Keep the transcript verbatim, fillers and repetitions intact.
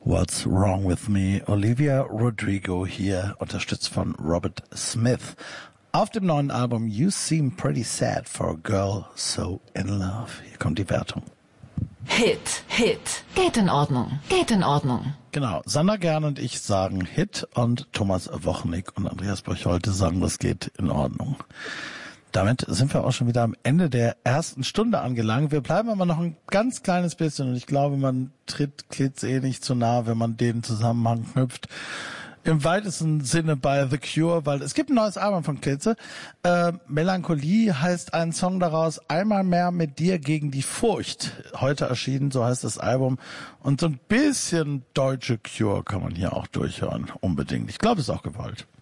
What's Wrong With Me? Olivia Rodrigo hier, unterstützt von Robert Smith. Auf dem neuen Album You Seem Pretty Sad for a Girl So In Love. Hier kommt die Wertung. Hit, Hit. Geht in Ordnung, geht in Ordnung. Genau, Sandra Gern und ich sagen Hit und Thomas Wochnick und Andreas Borcholte sagen, das geht in Ordnung. Damit sind wir auch schon wieder am Ende der ersten Stunde angelangt. Wir bleiben aber noch ein ganz kleines bisschen und ich glaube, man tritt Klitze eh nicht zu nah, wenn man den Zusammenhang knüpft. Im weitesten Sinne bei The Cure, weil es gibt ein neues Album von Klitze. Äh, Melancholie heißt ein Song daraus, Einmal mehr mit dir gegen die Furcht. Heute erschienen, so heißt das Album. Und so ein bisschen deutsche Cure kann man hier auch durchhören, unbedingt. Ich glaube, es ist auch gewollt.